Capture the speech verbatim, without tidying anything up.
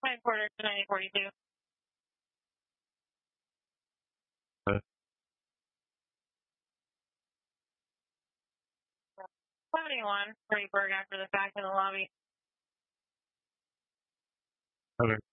Five quarter to ninety forty-two. Uh, Seventy-one. Freeburg after the fact in the lobby. okay.